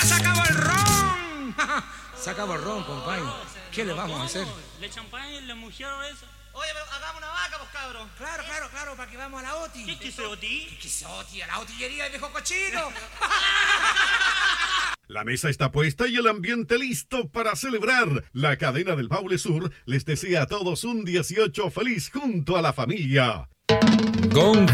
¡Se acabó el ron! Se acabó el ron, compadre. ¿Qué le vamos a hacer? ¿Le champán y la mujer esa? Oye, pero hagamos una vaca, pues, cabrón. Claro, para que vamos a la OTI. ¿Qué quiso Oti? ¿Qué quiso OTI? A la otillería y viejo cochino. La mesa está puesta y el ambiente listo para celebrar. La cadena del Baule Sur les desea a todos un 18 feliz junto a la familia.